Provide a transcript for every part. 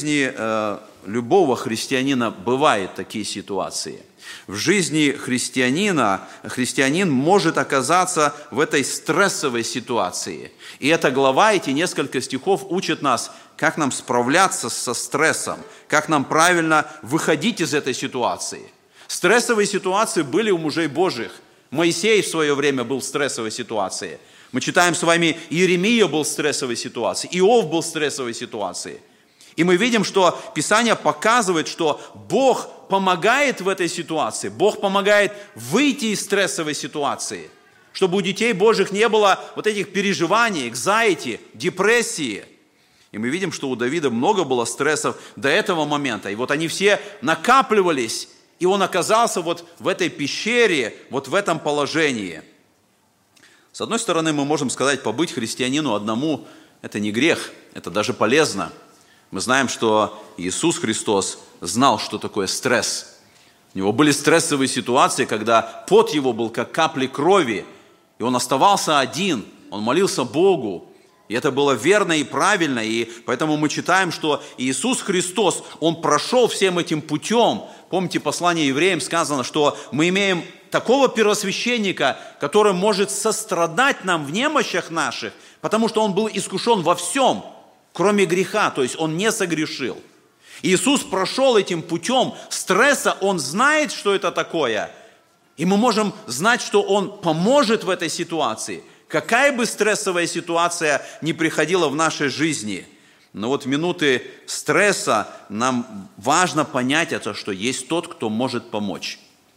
жизни любого христианина бывают такие ситуации. В жизни христианин может оказаться в этой стрессовой ситуации. И эта глава, эти несколько стихов учат нас, как нам справляться со стрессом, как нам правильно выходить из этой ситуации. Стрессовые ситуации были у мужей Божьих. Моисей в свое время был в стрессовой ситуации. Мы читаем с вами, Иеремия был в стрессовой ситуации, Иов был в стрессовой ситуации. И мы видим, что Писание показывает, что Бог помогает в этой ситуации. Бог помогает выйти из стрессовой ситуации, чтобы у детей Божьих не было вот этих переживаний, anxiety, депрессии. И мы видим, что у Давида много было стрессов до этого момента. И вот они все накапливались, и он оказался вот в этой пещере, вот в этом положении. С одной стороны, мы можем сказать, побыть христианину одному – это не грех, это даже полезно. Мы знаем, что Иисус Христос знал, что такое стресс. У него были стрессовые ситуации, когда пот его был как капли крови, и он оставался один, он молился Богу. И это было верно и правильно, и поэтому мы читаем, что Иисус Христос, Он прошел всем этим путем. Помните, послание евреям сказано, что мы имеем такого первосвященника, который может сострадать нам в немощах наших, потому что Он был искушен во всем, кроме греха, то есть Он не согрешил. Иисус прошел этим путем стресса, Он знает, что это такое, и мы можем знать, что Он поможет в этой ситуации. Какая бы стрессовая ситуация ни приходила в нашей жизни, но вот в минуты стресса нам важно понять это, что есть тот, кто может помочь.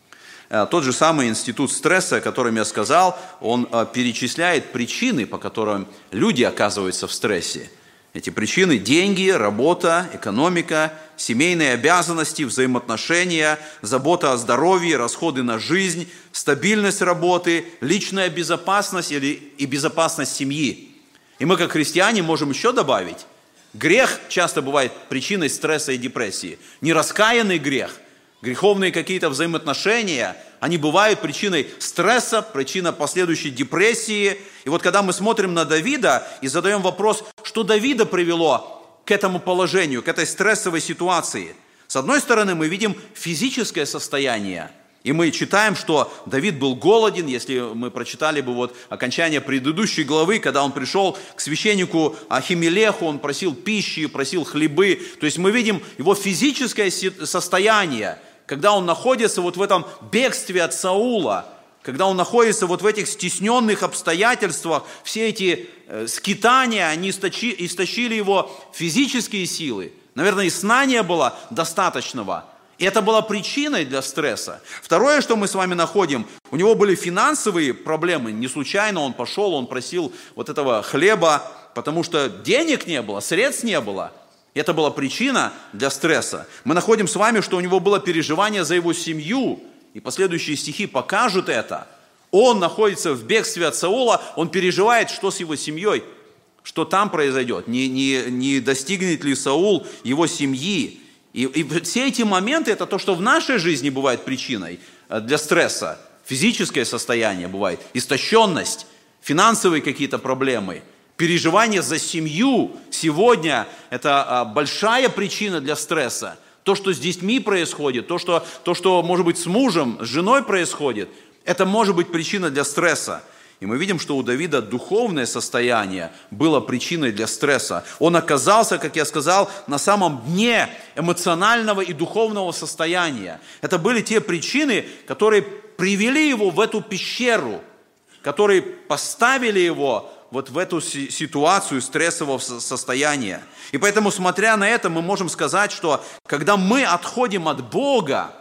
Тот же самый институт стресса, о котором я сказал, он перечисляет причины, по которым люди оказываются в стрессе. Эти причины – деньги, работа, экономика, семейные обязанности, взаимоотношения, забота о здоровье, расходы на жизнь, стабильность работы, личная безопасность и безопасность семьи. И мы, как христиане, можем еще добавить. Грех часто бывает причиной стресса и депрессии. Нераскаянный грех, греховные какие-то взаимоотношения, они бывают причиной стресса, причиной последующей депрессии. И вот когда мы смотрим на Давида и задаем вопрос, что Давида привело к этому положению, к этой стрессовой ситуации. С одной стороны, мы видим физическое состояние. И мы читаем, что Давид был голоден, если мы прочитали бы вот окончание предыдущей главы, когда он пришел к священнику Ахимелеху, он просил пищи, просил хлебы. То есть мы видим его физическое состояние, когда он находится вот в этом бегстве от Саула, когда он находится вот в этих стесненных обстоятельствах, все эти скитания, они истощили его физические силы. Наверное, и сна не было достаточного. И это была причиной для стресса. Второе, что мы с вами находим, у него были финансовые проблемы. Не случайно он пошел, он просил вот этого хлеба, потому что денег не было, средств не было. Это была причина для стресса. Мы находим с вами, что у него было переживание за его семью. И последующие стихи покажут это. Он находится в бегстве от Саула, он переживает, что с его семьей, что там произойдет, не достигнет ли Саул его семьи. И все эти моменты, это то, что в нашей жизни бывает причиной для стресса. Физическое состояние бывает, истощенность, финансовые какие-то проблемы, переживание за семью. Сегодня это большая причина для стресса. То, что с детьми происходит, то, что может быть с мужем, с женой происходит, это может быть причина для стресса. И мы видим, что у Давида духовное состояние было причиной для стресса. Он оказался, как я сказал, на самом дне эмоционального и духовного состояния. Это были те причины, которые привели его в эту пещеру, которые поставили его вот в эту ситуацию стрессового состояния. И поэтому, смотря на это, мы можем сказать, что когда мы отходим от Бога,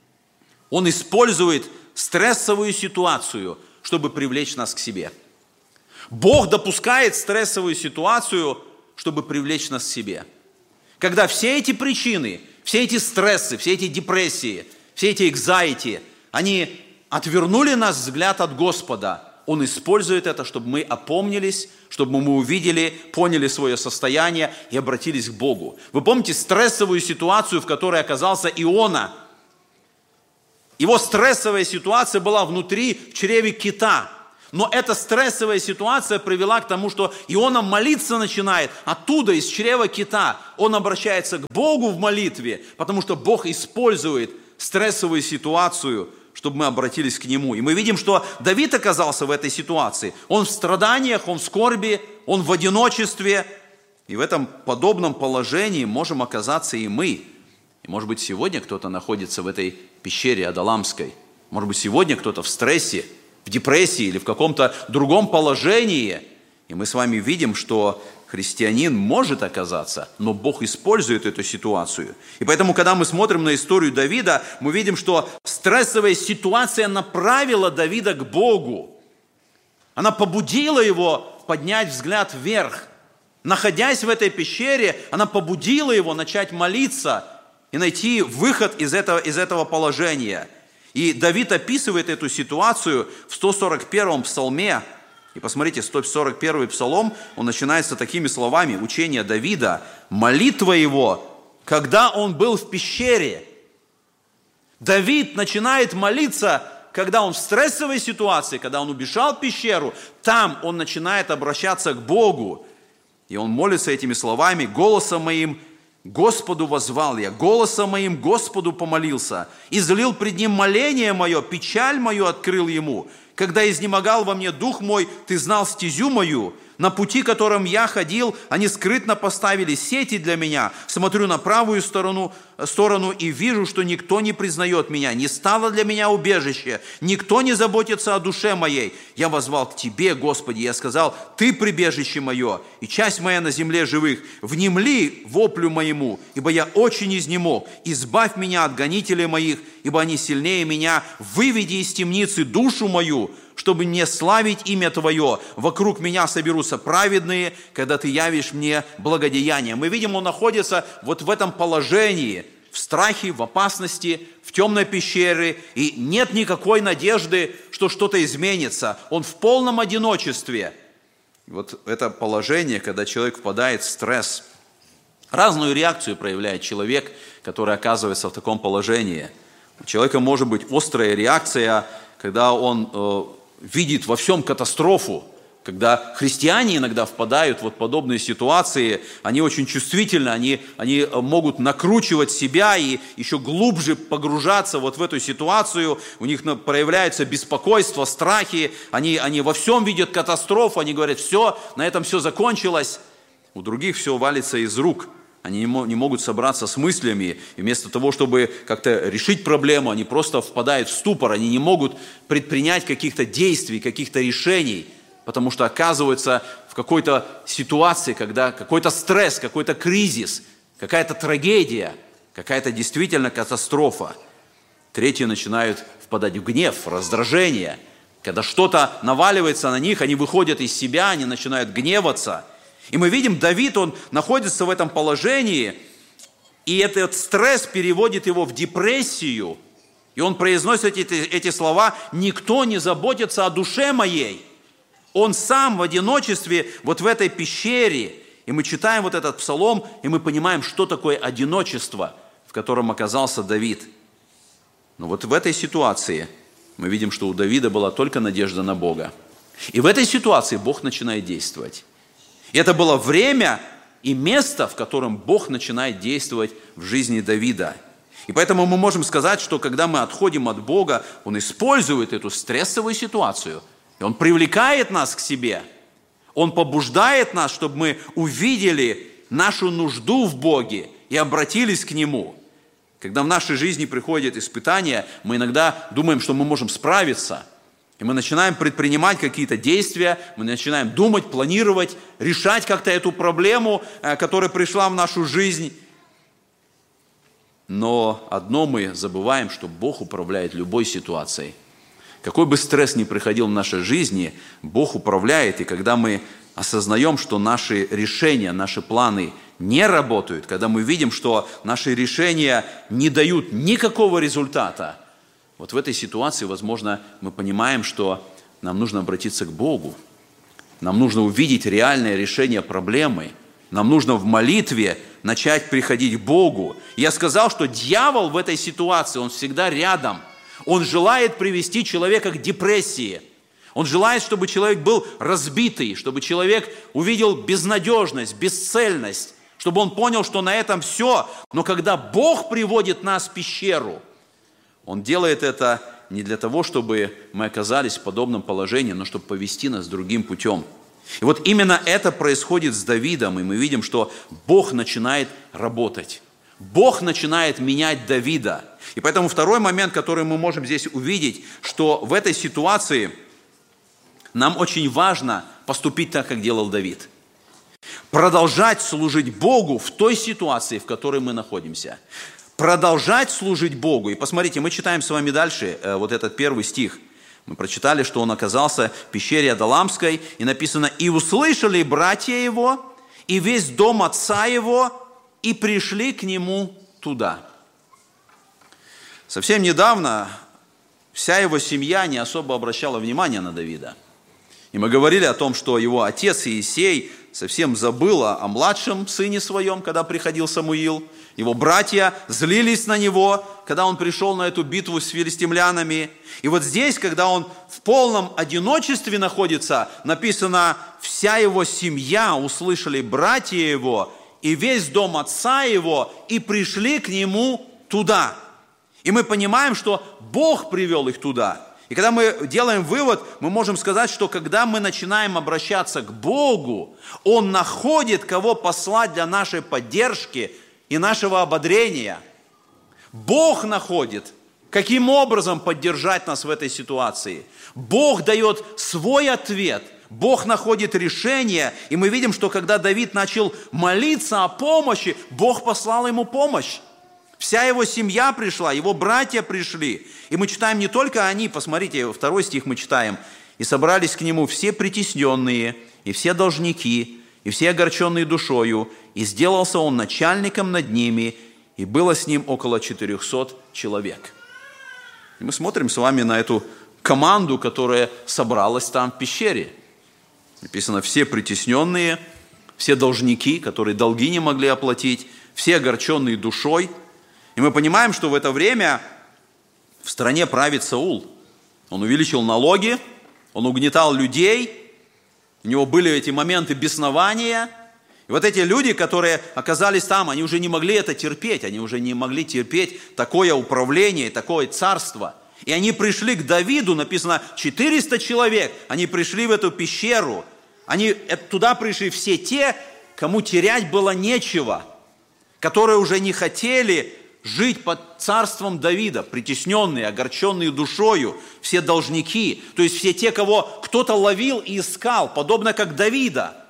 Он использует стрессовую ситуацию, чтобы привлечь нас к себе. Бог допускает стрессовую ситуацию, чтобы привлечь нас к себе. Когда все эти причины, все эти стрессы, все эти депрессии, все эти anxiety, они отвернули нас взгляд от Господа, Он использует это, чтобы мы опомнились, чтобы мы увидели, поняли свое состояние и обратились к Богу. Вы помните стрессовую ситуацию, в которой оказался Иона? Его стрессовая ситуация была внутри, в чреве кита. Но эта стрессовая ситуация привела к тому, что Иона молиться начинает оттуда, из чрева кита. Он обращается к Богу в молитве, потому что Бог использует стрессовую ситуацию, чтобы мы обратились к Нему. И мы видим, что Давид оказался в этой ситуации. Он в страданиях, он в скорби, он в одиночестве. И в этом подобном положении можем оказаться и мы. И может быть сегодня кто-то находится в этой пещере Адалламской. Может быть сегодня кто-то в стрессе, в депрессии или в каком-то другом положении. И мы с вами видим, что христианин может оказаться, но Бог использует эту ситуацию. И поэтому, когда мы смотрим на историю Давида, мы видим, что стрессовая ситуация направила Давида к Богу. Она побудила его поднять взгляд вверх. Находясь в этой пещере, она побудила его начать молиться и найти выход из этого положения. И Давид описывает эту ситуацию в 141-м псалме. И посмотрите, 141-й псалом, он начинается такими словами, учение Давида, молитва его, когда он был в пещере. Давид начинает молиться, когда он в стрессовой ситуации, когда он убежал в пещеру, там он начинает обращаться к Богу. И он молится этими словами, голосом моим Господу воззвал я, голосом моим Господу помолился, излил пред Ним моление мое, печаль мою открыл Ему. Когда изнемогал во мне дух мой, Ты знал стезю мою. На пути, которым я ходил, они скрытно поставили сети для меня. Смотрю на правую сторону и вижу, что никто не признает меня. Не стало для меня убежище. Никто не заботится о душе моей. Я воззвал к Тебе, Господи. Я сказал, Ты прибежище мое и часть моя на земле живых. Внемли воплю моему, ибо я очень изнемог. Избавь меня от гонителей моих, ибо они сильнее меня. Выведи из темницы душу мою, чтобы не славить имя Твое. Вокруг меня соберутся праведные, когда Ты явишь мне благодеяние. Мы видим, он находится вот в этом положении, в страхе, в опасности, в темной пещере, и нет никакой надежды, что что-то изменится. Он в полном одиночестве. Вот это положение, когда человек впадает в стресс. Разную реакцию проявляет человек, который оказывается в таком положении. У человека может быть острая реакция, когда он видит во всем катастрофу. Когда христиане иногда впадают вот в подобные ситуации, они очень чувствительны, они могут накручивать себя и еще глубже погружаться вот в эту ситуацию. У них проявляется беспокойство, страхи, они во всем видят катастрофу, они говорят, все, на этом все закончилось. У других все валится из рук. Они не могут собраться с мыслями, и вместо того, чтобы как-то решить проблему, они просто впадают в ступор, они не могут предпринять каких-то действий, каких-то решений, потому что оказываются в какой-то ситуации, когда какой-то стресс, какой-то кризис, какая-то трагедия, какая-то действительно катастрофа. Третьи начинают впадать в гнев, в раздражение. Когда что-то наваливается на них, они выходят из себя, они начинают гневаться. И мы видим, Давид, он находится в этом положении, и этот стресс переводит его в депрессию. И он произносит эти слова: «Никто не заботится о душе моей». Он сам в одиночестве вот в этой пещере. И мы читаем вот этот псалом, и мы понимаем, что такое одиночество, в котором оказался Давид. Но вот в этой ситуации мы видим, что у Давида была только надежда на Бога. И в этой ситуации Бог начинает действовать. И это было время и место, в котором Бог начинает действовать в жизни Давида. И поэтому мы можем сказать, что когда мы отходим от Бога, Он использует эту стрессовую ситуацию, и Он привлекает нас к себе. Он побуждает нас, чтобы мы увидели нашу нужду в Боге и обратились к Нему. Когда в нашей жизни приходят испытания, мы иногда думаем, что мы можем справиться. И мы начинаем предпринимать какие-то действия, мы начинаем думать, планировать, решать как-то эту проблему, которая пришла в нашу жизнь. Но одно мы забываем, что Бог управляет любой ситуацией. Какой бы стресс ни приходил в нашей жизни, Бог управляет. И когда мы осознаем, что наши решения, наши планы не работают, когда мы видим, что наши решения не дают никакого результата, вот в этой ситуации, возможно, мы понимаем, что нам нужно обратиться к Богу. Нам нужно увидеть реальное решение проблемы. Нам нужно в молитве начать приходить к Богу. Я сказал, что дьявол в этой ситуации, он всегда рядом. Он желает привести человека к депрессии. Он желает, чтобы человек был разбитый, чтобы человек увидел безнадежность, бесцельность, чтобы он понял, что на этом все. Но когда Бог приводит нас в пещеру, Он делает это не для того, чтобы мы оказались в подобном положении, но чтобы повести нас другим путем. И вот именно это происходит с Давидом, и мы видим, что Бог начинает работать. Бог начинает менять Давида. И поэтому второй момент, который мы можем здесь увидеть, что в этой ситуации нам очень важно поступить так, как делал Давид. Продолжать служить Богу в той ситуации, в которой мы находимся. Продолжать служить Богу. И посмотрите, мы читаем с вами дальше вот этот первый стих. Мы прочитали, что он оказался в пещере Адалламской, и написано: «И услышали братья его, и весь дом отца его, и пришли к нему туда». Совсем недавно вся его семья не особо обращала внимание на Давида. И мы говорили о том, что его отец Иисей совсем забыл о младшем сыне своем, когда приходил Самуил. Его братья злились на него, когда он пришел на эту битву с филистимлянами. И вот здесь, когда он в полном одиночестве находится, написано: «Вся его семья услышали братья его, и весь дом отца его, и пришли к нему туда». И мы понимаем, что Бог привел их туда. И когда мы делаем вывод, мы можем сказать, что когда мы начинаем обращаться к Богу, Он находит, кого послать для нашей поддержки и нашего ободрения. Бог находит, каким образом поддержать нас в этой ситуации. Бог дает свой ответ, Бог находит решение. И мы видим, что когда Давид начал молиться о помощи, Бог послал ему помощь. Вся его семья пришла, его братья пришли. И мы читаем не только они, посмотрите, 2 стих мы читаем. «И собрались к нему все притесненные, и все должники, и все огорченные душою, и сделался он начальником над ними, и было с ним около 400 человек». И мы смотрим с вами на эту команду, которая собралась там в пещере. Написано: все притесненные, все должники, которые долги не могли оплатить, все огорченные душой. И мы понимаем, что в это время в стране правит Саул. Он увеличил налоги, он угнетал людей, у него были эти моменты беснования. И вот эти люди, которые оказались там, они уже не могли это терпеть, они уже не могли терпеть такое управление, такое царство. И они пришли к Давиду, написано 400 человек, они пришли в эту пещеру. Туда пришли все те, кому терять было нечего, которые уже не хотели жить под царством Давида, притесненные, огорченные душою, все должники, то есть все те, кого кто-то ловил и искал, подобно как Давида.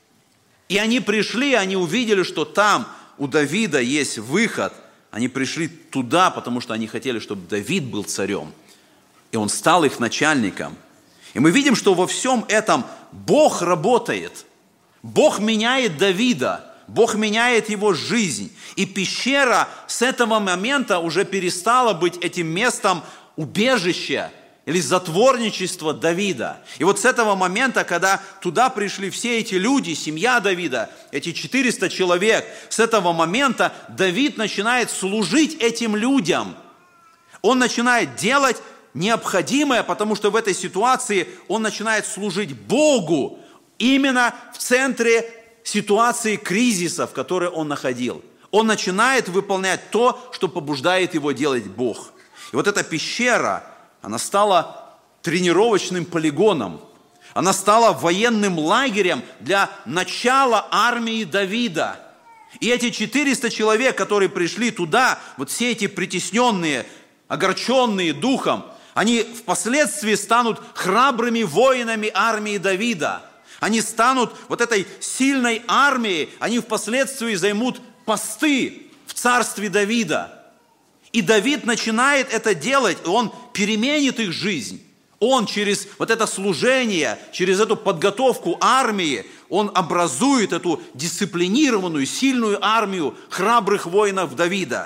И они пришли, они увидели, что там у Давида есть выход. Они пришли туда, потому что они хотели, чтобы Давид был царем. И он стал их начальником. И мы видим, что во всем этом Бог работает. Бог меняет Давида. Бог меняет его жизнь. И пещера с этого момента уже перестала быть этим местом убежища или затворничества Давида. И вот с этого момента, когда туда пришли все эти люди, семья Давида, эти 400 человек, с этого момента Давид начинает служить этим людям. Он начинает делать необходимое, потому что в этой ситуации он начинает служить Богу именно в центре ситуации кризисов, в которой он находил. Он начинает выполнять то, что побуждает его делать Бог. И вот эта пещера, она стала тренировочным полигоном. Она стала военным лагерем для начала армии Давида. И эти 400 человек, которые пришли туда, вот все эти притесненные, огорченные духом, они впоследствии станут храбрыми воинами армии Давида. Они станут вот этой сильной армией, они впоследствии займут посты в царстве Давида. И Давид начинает это делать, и он переменит их жизнь. Он через вот это служение, через эту подготовку армии, он образует эту дисциплинированную, сильную армию храбрых воинов Давида.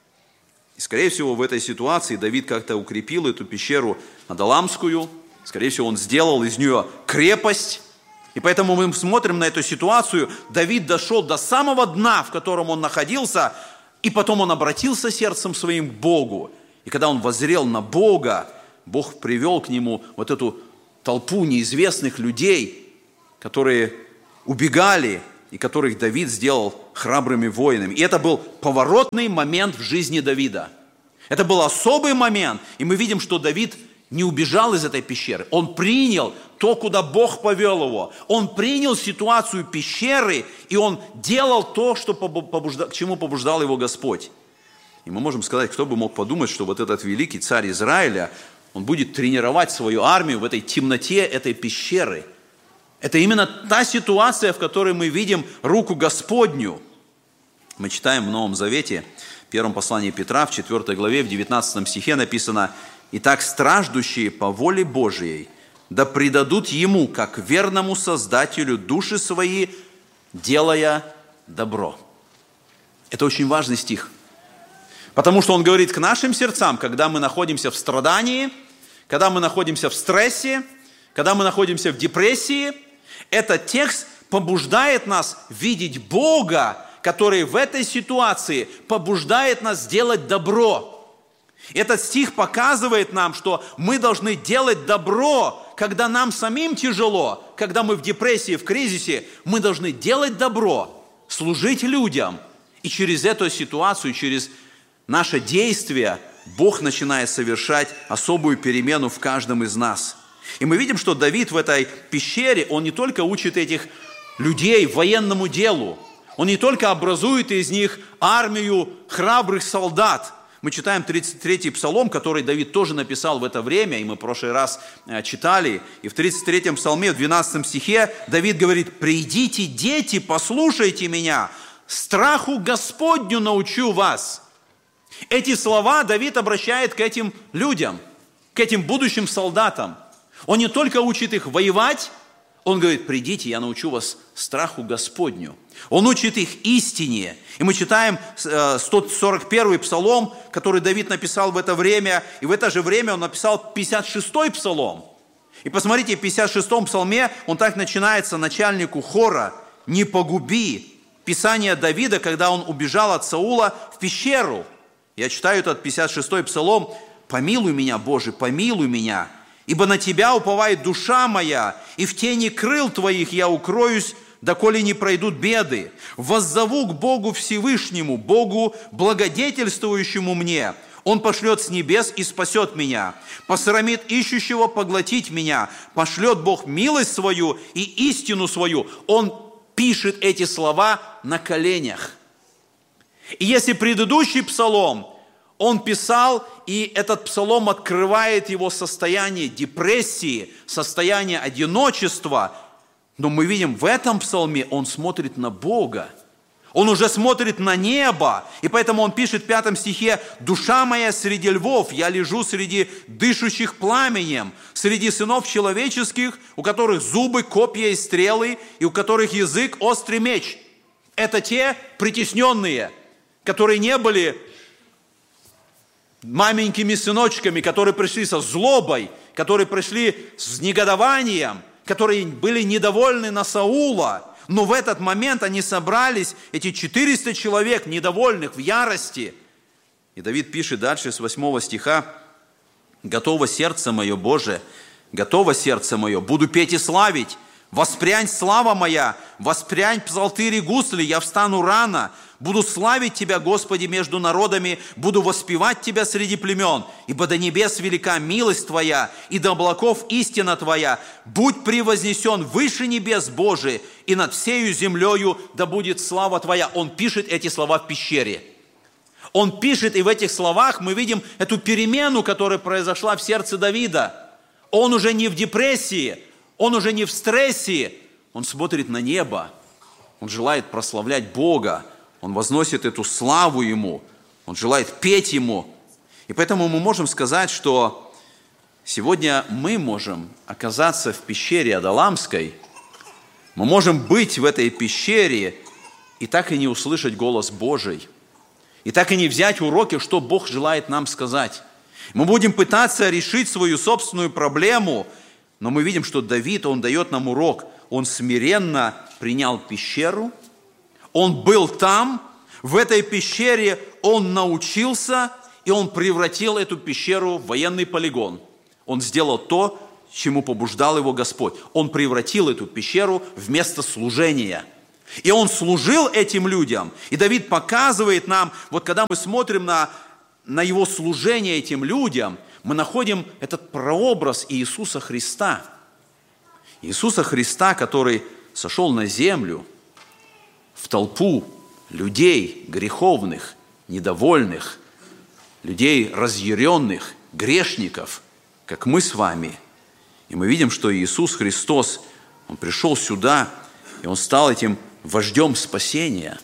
И, скорее всего, в этой ситуации Давид как-то укрепил эту пещеру Адалламскую. Скорее всего, он сделал из нее крепость. И поэтому мы смотрим на эту ситуацию. Давид дошел до самого дна, в котором он находился, и потом он обратился сердцем своим к Богу. И когда он воззрел на Бога, Бог привел к нему вот эту толпу неизвестных людей, которые убегали и которых Давид сделал храбрыми воинами. И это был поворотный момент в жизни Давида. Это был особый момент, и мы видим, что Давид не убежал из этой пещеры. Он принял то, куда Бог повел его. Он принял ситуацию пещеры, и он делал то, к чему побуждал его Господь. И мы можем сказать, кто бы мог подумать, что вот этот великий царь Израиля, он будет тренировать свою армию в этой темноте этой пещеры. Это именно та ситуация, в которой мы видим руку Господню. Мы читаем в Новом Завете, в первом послании Петра, в 4 главе, в 19 стихе написано: «Итак, страждущие по воле Божией, да предадут Ему, как верному Создателю, души свои, делая добро». Это очень важный стих, потому что он говорит к нашим сердцам, когда мы находимся в страдании, когда мы находимся в стрессе, когда мы находимся в депрессии. Этот текст побуждает нас видеть Бога, который в этой ситуации побуждает нас делать добро. Этот стих показывает нам, что мы должны делать добро, когда нам самим тяжело, когда мы в депрессии, в кризисе. Мы должны делать добро, служить людям. И через эту ситуацию, через наше действие Бог начинает совершать особую перемену в каждом из нас. И мы видим, что Давид в этой пещере, он не только учит этих людей военному делу, он не только образует из них армию храбрых солдат. Мы читаем 33-й псалом, который Давид тоже написал в это время, и мы в прошлый раз читали. И в 33-м псалме, в 12 стихе, Давид говорит: «Придите, дети, послушайте меня, страху Господню научу вас». Эти слова Давид обращает к этим людям, к этим будущим солдатам. Он не только учит их воевать, он говорит: «Придите, я научу вас страху Господню». Он учит их истине. И мы читаем 141-й псалом, который Давид написал в это время, и в это же время он написал 56-й псалом. И посмотрите, в 56-м псалме он так начинается: начальнику хора: «Не погуби». Писание Давида, когда он убежал от Саула в пещеру. Я читаю этот 56-й псалом: «Помилуй меня, Боже, помилуй меня, ибо на Тебя уповает душа моя, и в тени крыл Твоих я укроюсь, доколе не пройдут беды. Воззову к Богу Всевышнему, Богу, благодетельствующему мне. Он пошлет с небес и спасет меня. Посрамит ищущего поглотить меня. Пошлет Бог милость свою и истину свою». Он пишет эти слова на коленях. И если предыдущий псалом он писал, и этот псалом открывает его состояние депрессии, состояние одиночества, но мы видим, в этом псалме он смотрит на Бога. Он уже смотрит на небо. И поэтому он пишет в 5 стихе: «Душа моя среди львов, я лежу среди дышащих пламенем, среди сынов человеческих, у которых зубы, копья и стрелы, и у которых язык острый меч». Это те притесненные, которые не были маменькими сыночками, которые пришли со злобой, которые пришли с негодованием, которые были недовольны на Саула. Но в этот момент они собрались, эти 400 человек, недовольных, в ярости. И Давид пишет дальше с 8 стиха: «Готово сердце мое, Боже, готово сердце мое, буду петь и славить. Воспрянь, слава моя, воспрянь, псалтырь и гусли, я встану рано. Буду славить Тебя, Господи, между народами, буду воспевать Тебя среди племен, ибо до небес велика милость Твоя, и до облаков истина Твоя. Будь превознесен выше небес, Божий, и над всею землею да будет слава Твоя». Он пишет эти слова в пещере. Он пишет, и в этих словах мы видим эту перемену, которая произошла в сердце Давида. Он уже не в депрессии, он уже не в стрессе, он смотрит на небо, он желает прославлять Бога. Он возносит эту славу Ему, Он желает петь Ему. И поэтому мы можем сказать, что сегодня мы можем оказаться в пещере Адалламской, мы можем быть в этой пещере и так и не услышать голос Божий, и так и не взять уроки, что Бог желает нам сказать. Мы будем пытаться решить свою собственную проблему, но мы видим, что Давид, он дает нам урок. Он смиренно принял пещеру, он был там, в этой пещере он научился, и он превратил эту пещеру в военный полигон. Он сделал то, чему побуждал его Господь. Он превратил эту пещеру в место служения. И он служил этим людям. И Давид показывает нам, вот когда мы смотрим на его служение этим людям, мы находим этот прообраз Иисуса Христа. Иисуса Христа, который сошел на землю в толпу людей греховных, недовольных, людей разъяренных, грешников, как мы с вами. И мы видим, что Иисус Христос, Он пришел сюда, и Он стал этим вождем спасения.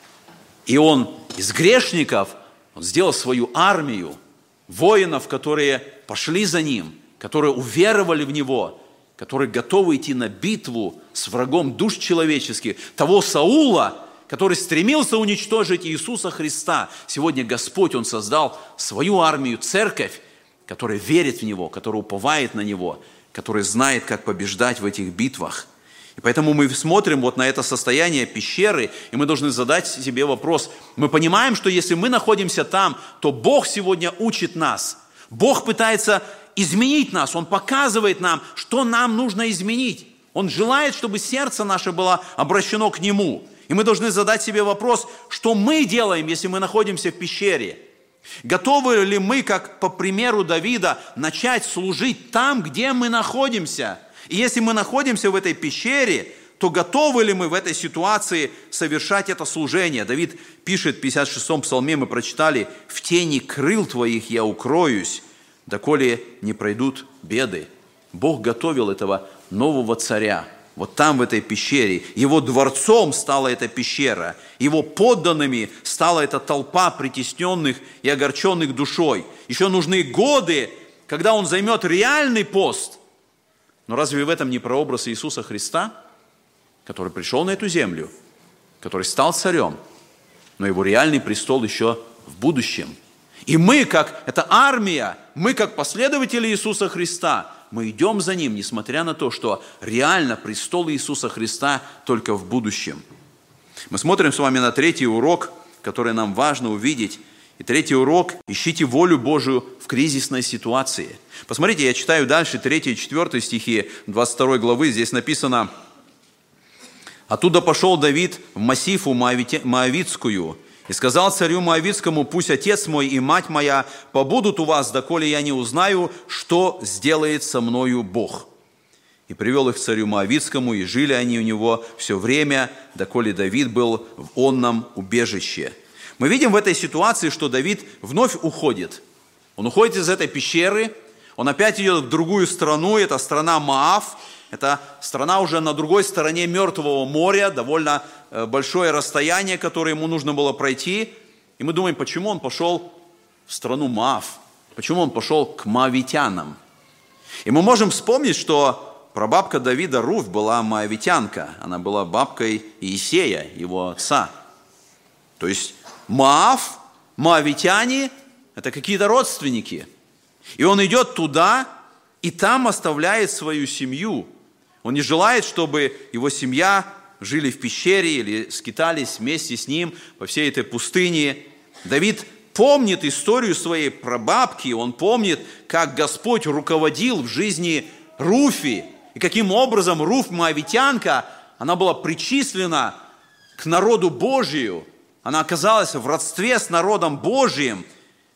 И Он из грешников, Он сделал свою армию воинов, которые пошли за Ним, которые уверовали в Него, которые готовы идти на битву с врагом душ человеческих, того Саула, который стремился уничтожить Иисуса Христа. Сегодня Господь, Он создал свою армию, церковь, которая верит в Него, которая уповает на Него, которая знает, как побеждать в этих битвах. И поэтому мы смотрим вот на это состояние пещеры, и мы должны задать себе вопрос. Мы понимаем, что если мы находимся там, то Бог сегодня учит нас. Бог пытается изменить нас, Он показывает нам, что нам нужно изменить. Он желает, чтобы сердце наше было обращено к Нему. И мы должны задать себе вопрос, что мы делаем, если мы находимся в пещере? Готовы ли мы, как по примеру Давида, начать служить там, где мы находимся? И если мы находимся в этой пещере, то готовы ли мы в этой ситуации совершать это служение? Давид пишет в 56-м псалме, мы прочитали: «В тени крыл Твоих я укроюсь, доколе не пройдут беды». Бог готовил этого нового царя. Вот там, в этой пещере. Его дворцом стала эта пещера. Его подданными стала эта толпа притесненных и огорченных душой. Еще нужны годы, когда он займет реальный пост. Но разве в этом не прообраз Иисуса Христа, который пришел на эту землю, который стал царем, но его реальный престол еще в будущем? И мы, как эта армия, мы, как последователи Иисуса Христа, мы идем за Ним, несмотря на то, что реально престол Иисуса Христа только в будущем. Мы смотрим с вами на третий урок, который нам важно увидеть. И третий урок – ищите волю Божию в кризисной ситуации. Посмотрите, я читаю дальше 3 и 4 стихи 22 главы. Здесь написано: «Оттуда пошел Давид в Массифу Моавитскую, и сказал царю Моавитскому: пусть отец мой и мать моя побудут у вас, доколе я не узнаю, что сделает со мною Бог. И привел их к царю Моавитскому, и жили они у него все время, доколе Давид был в онном убежище». Мы видим в этой ситуации, что Давид вновь уходит. Он уходит из этой пещеры, он опять идет в другую страну, это страна Моав. Это страна уже на другой стороне Мертвого моря, довольно большое расстояние, которое ему нужно было пройти. И мы думаем, почему он пошел в страну Моав? Почему он пошел к моавитянам? И мы можем вспомнить, что прабабка Давида Руфь была моавитянка. Она была бабкой Иисея, его отца. То есть Моав, моавитяне – это какие-то родственники. И он идет туда, и там оставляет свою семью. Он не желает, чтобы его семья жили в пещере или скитались вместе с ним по всей этой пустыне. Давид помнит историю своей прабабки, он помнит, как Господь руководил в жизни Руфи, и каким образом Руфь, моавитянка, она была причислена к народу Божию, она оказалась в родстве с народом Божиим.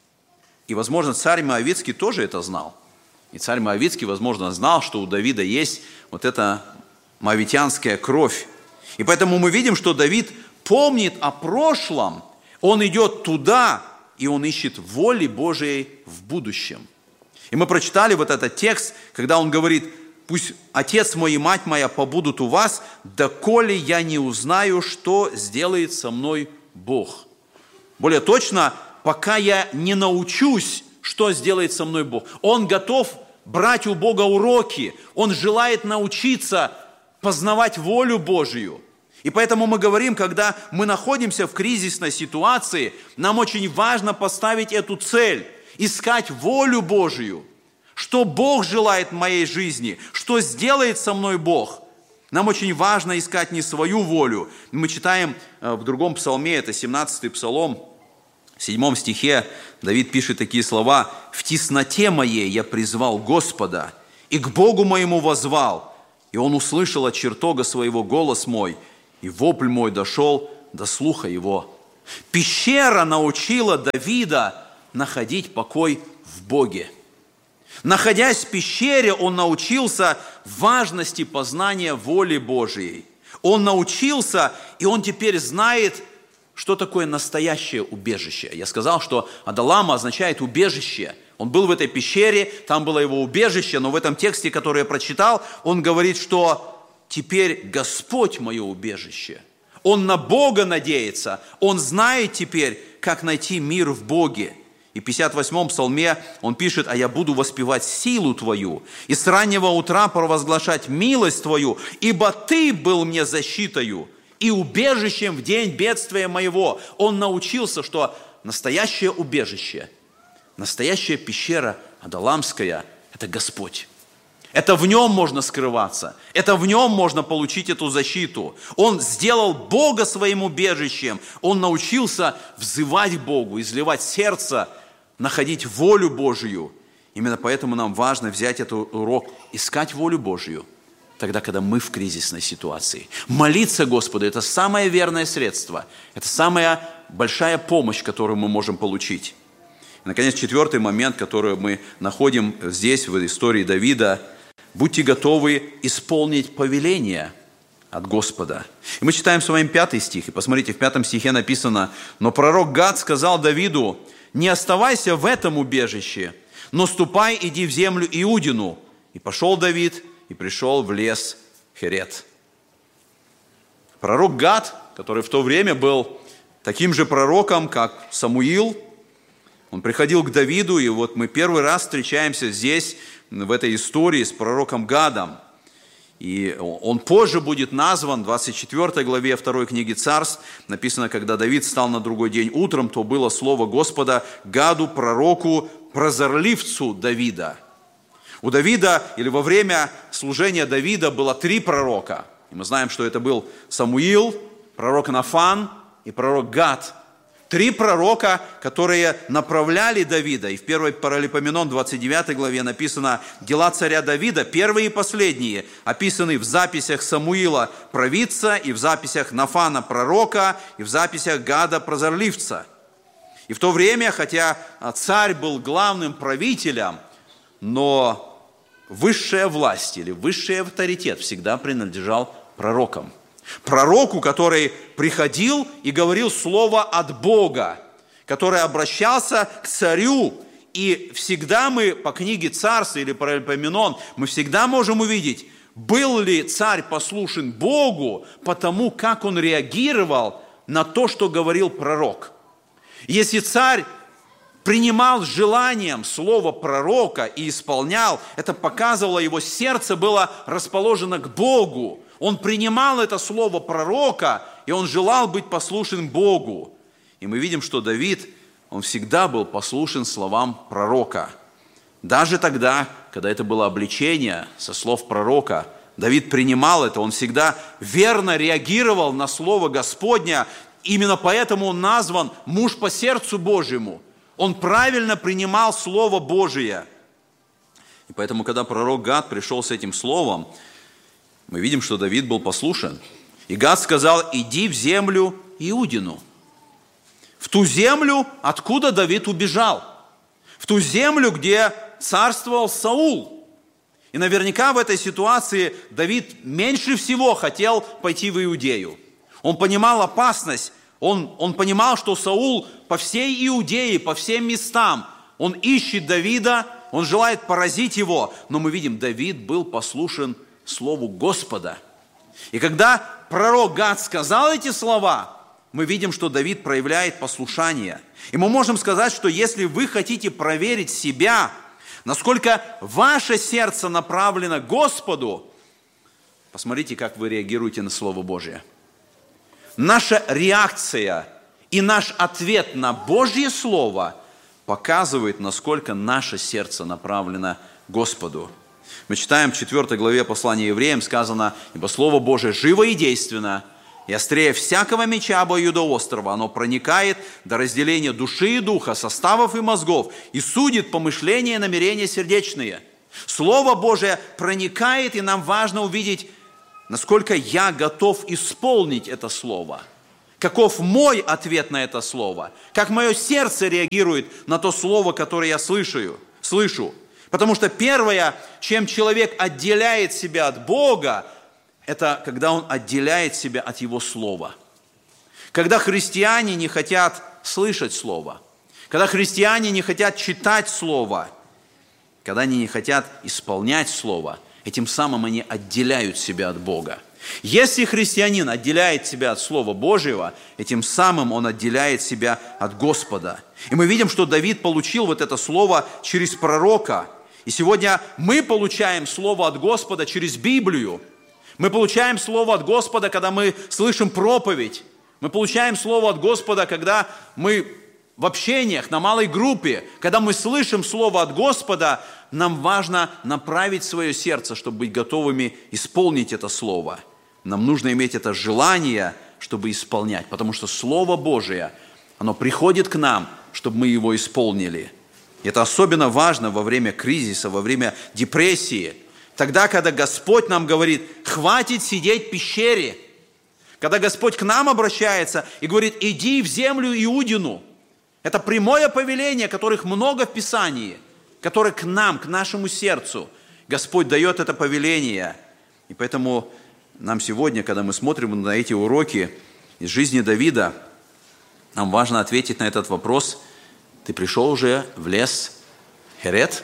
И, возможно, царь Моавитский тоже это знал. И царь Моавитский, возможно, знал, что у Давида есть вот эта моавитянская кровь. И поэтому мы видим, что Давид помнит о прошлом, он идет туда, и он ищет воли Божией в будущем. И мы прочитали вот этот текст, когда он говорит: «Пусть отец мой и мать моя побудут у вас, доколе я не узнаю, что сделает со мной Бог». Более точно, пока я не научусь, что сделает со мной Бог. Он готов брать у Бога уроки. Он желает научиться познавать волю Божию. И поэтому мы говорим, когда мы находимся в кризисной ситуации, нам очень важно поставить эту цель, искать волю Божию. Что Бог желает в моей жизни, что сделает со мной Бог. Нам очень важно искать не свою волю. Мы читаем в другом псалме, это 17-й псалом, в 7 стихе Давид пишет такие слова: «В тесноте моей я призвал Господа, и к Богу моему воззвал, и Он услышал от чертога своего голос мой, и вопль мой дошел до слуха его». Пещера научила Давида находить покой в Боге. Находясь в пещере, он научился важности познания воли Божией. Он научился, и он теперь знает, что такое настоящее убежище. Я сказал, что Адалама означает убежище. Он был в этой пещере, там было его убежище, но в этом тексте, который я прочитал, он говорит, что теперь Господь мое убежище. Он на Бога надеется, он знает теперь, как найти мир в Боге. И в 58-м псалме он пишет: «А я буду воспевать силу Твою, и с раннего утра провозглашать милость Твою, ибо Ты был мне защитою и убежищем в день бедствия моего». Он научился, что настоящее убежище, настоящая пещера Адаламская – это Господь. Это в Нем можно скрываться, это в Нем можно получить эту защиту. Он сделал Бога своим убежищем, он научился взывать к Богу, изливать сердце, находить волю Божию. Именно поэтому нам важно взять этот урок, искать волю Божию, тогда, когда мы в кризисной ситуации. Молиться Господу – это самое верное средство, это самая большая помощь, которую мы можем получить. И, наконец, 4-й момент, который мы находим здесь, в истории Давида – будьте готовы исполнить повеление от Господа. И мы читаем с вами 5 стих, и посмотрите, в 5 стихе написано: «Но пророк Гад сказал Давиду: не оставайся в этом убежище, но ступай, иди в землю Иудину. И пошел Давид, и пришел в лес Херет». Пророк Гад, который в то время был таким же пророком, как Самуил, он приходил к Давиду, и вот мы первый раз встречаемся здесь, в этой истории с пророком Гадом. И он позже будет назван, в 24 главе 2 книги Царств, написано: «Когда Давид встал на другой день утром, то было слово Господа Гаду, пророку, прозорливцу Давида». У Давида, или во время служения Давида, было 3 пророка. И мы знаем, что это был Самуил, пророк Нафан и пророк Гад. 3 пророка, которые направляли Давида. И в 1 Паралипоменон 29 главе написано: «Дела царя Давида, первые и последние, описаны в записях Самуила провидца, и в записях Нафана пророка, и в записях Гада прозорливца». И в то время, хотя царь был главным правителем, но высшая власть или высший авторитет всегда принадлежал пророкам. Пророку, который приходил и говорил слово от Бога, который обращался к царю. И всегда мы по книге Царств или Паралипоменон, мы всегда можем увидеть, был ли царь послушен Богу по тому, как он реагировал на то, что говорил пророк. Если царь принимал с желанием слово пророка и исполнял, это показывало, его сердце было расположено к Богу. Он принимал это слово пророка, и он желал быть послушен Богу. И мы видим, что Давид, он всегда был послушен словам пророка. Даже тогда, когда это было обличение со слов пророка, Давид принимал это, он всегда верно реагировал на слово Господня. Именно поэтому он назван муж по сердцу Божьему. Он правильно принимал Слово Божие. И поэтому, когда пророк Гад пришел с этим словом, мы видим, что Давид был послушен. И Гад сказал: иди в землю Иудину. В ту землю, откуда Давид убежал. В ту землю, где царствовал Саул. И наверняка в этой ситуации Давид меньше всего хотел пойти в Иудею. Он понимал опасность. Он понимал, что Саул по всей Иудее, по всем местам, он ищет Давида, он желает поразить его. Но мы видим, Давид был послушен слову Господа. И когда пророк Гад сказал эти слова, мы видим, что Давид проявляет послушание. И мы можем сказать, что если вы хотите проверить себя, насколько ваше сердце направлено к Господу, посмотрите, как вы реагируете на Слово Божие. Наша реакция и наш ответ на Божье Слово показывает, насколько наше сердце направлено к Господу. Мы читаем в 4 главе послания Евреям, сказано: «Ибо Слово Божие живо и действенно, и острее всякого меча обоюдоострого, оно проникает до разделения души и духа, составов и мозгов, и судит помышления и намерения сердечные». Слово Божие проникает, и нам важно увидеть, насколько я готов исполнить это Слово. Каков мой ответ на это Слово? Как мое сердце реагирует на то Слово, которое я слышу? Потому что первое, чем человек отделяет себя от Бога, это когда он отделяет себя от Его Слова. Когда христиане не хотят слышать Слово, когда христиане не хотят читать Слово, когда они не хотят исполнять Слово, этим самым они отделяют себя от Бога. Если христианин отделяет себя от Слова Божьего, этим самым он отделяет себя от Господа. И мы видим, что Давид получил вот это слово через пророка. И сегодня мы получаем слово от Господа через Библию. Мы получаем слово от Господа, когда мы слышим проповедь. Мы получаем слово от Господа, когда мы в общениях, на малой группе. Когда мы слышим слово от Господа, нам важно направить свое сердце, чтобы быть готовыми исполнить это слово. Нам нужно иметь это желание, чтобы исполнять, потому что Слово Божие, оно приходит к нам, чтобы мы его исполнили. И это особенно важно во время кризиса, во время депрессии. Тогда, когда Господь нам говорит: хватит сидеть в пещере. Когда Господь к нам обращается и говорит: иди в землю Иудину. Это прямое повеление, которых много в Писании, которое к нам, к нашему сердцу. Господь дает это повеление. И поэтому нам сегодня, когда мы смотрим на эти уроки из жизни Давида, нам важно ответить на этот вопрос: ты пришел уже в лес Херет?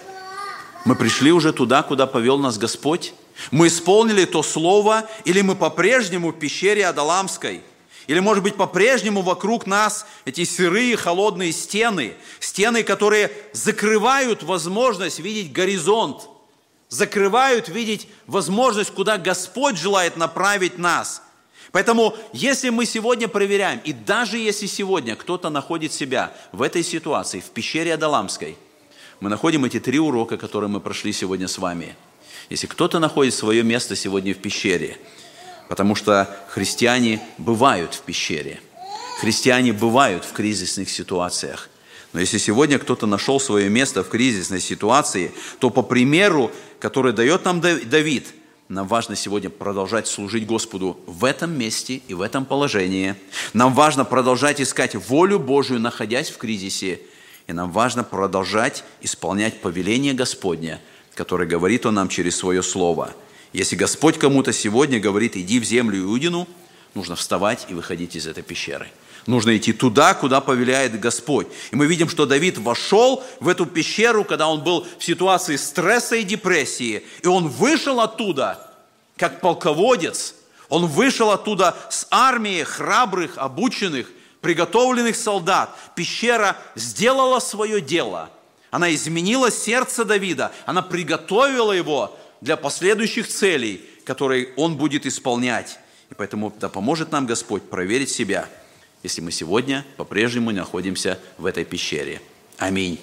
Мы пришли уже туда, куда повел нас Господь? Мы исполнили то слово, или мы по-прежнему в пещере Адаламской? Или, может быть, по-прежнему вокруг нас эти сырые, холодные стены, которые закрывают возможность видеть горизонт, закрывают видеть возможность, куда Господь желает направить нас. Поэтому, если мы сегодня проверяем, и даже если сегодня кто-то находит себя в этой ситуации, в пещере Адаламской, мы находим эти 3 урока, которые мы прошли сегодня с вами. Если кто-то находит свое место сегодня в пещере, потому что христиане бывают в пещере, христиане бывают в кризисных ситуациях. Но если сегодня кто-то нашел свое место в кризисной ситуации, то по примеру, который дает нам Давид, нам важно сегодня продолжать служить Господу в этом месте и в этом положении. Нам важно продолжать искать волю Божию, находясь в кризисе. И нам важно продолжать исполнять повеление Господне, которое говорит Он нам через Свое Слово. Если Господь кому-то сегодня говорит: иди в землю Иудину, нужно вставать и выходить из этой пещеры. Нужно идти туда, куда повелевает Господь. И мы видим, что Давид вошел в эту пещеру, когда он был в ситуации стресса и депрессии. И он вышел оттуда, как полководец. Он вышел оттуда с армией храбрых, обученных, приготовленных солдат. Пещера сделала свое дело. Она изменила сердце Давида. Она приготовила его для последующих целей, которые он будет исполнять. И поэтому да поможет нам Господь проверить себя, если мы сегодня по-прежнему находимся в этой пещере. Аминь.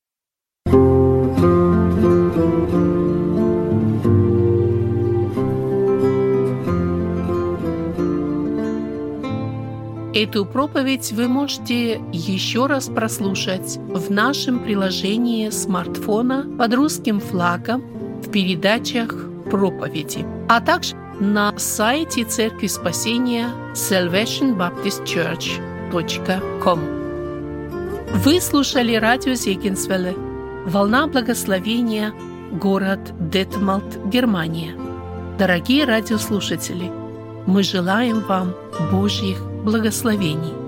Эту проповедь вы можете еще раз прослушать в нашем приложении смартфона под русским флагом в передачах проповеди, а также на сайте Церкви Спасения salvationbaptistchurch.com. Вы слушали радио Зегенсвелле, «Волна благословения», город Детмалт, Германия. Дорогие радиослушатели, мы желаем вам Божьих благословений.